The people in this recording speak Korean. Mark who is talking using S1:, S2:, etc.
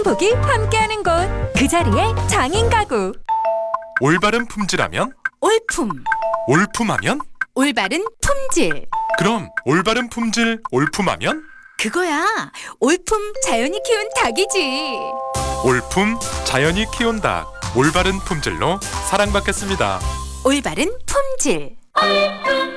S1: 복이 함께하는 곳, 그 자리에 장인 가구.
S2: 올바른 품질하면?
S3: 올품,
S2: 올품하면?
S3: 올바른 품질.
S2: 그럼 올바른 품질 올품하면?
S3: 그거야. 올품 자연이 키운 닭이지.
S2: 올품 자연이 키운 닭, 올바른 품질로 사랑받겠습니다.
S3: 올바른 품질.